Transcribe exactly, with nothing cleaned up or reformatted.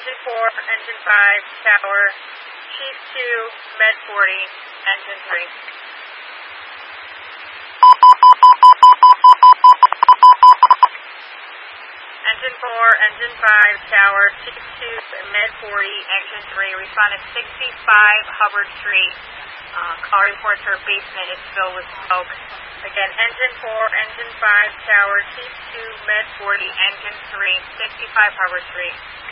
Engine four, Engine five, Tower, Chief two, Med forty, Engine three. Engine four, Engine five, Tower, Chief two, Med forty, Engine three. Responded sixty-five Hubbard Street. Uh, call reports her basement is filled with smoke. Again, Engine four, Engine five, Tower, Chief two, Med forty, Engine three, sixty-five Hubbard Street.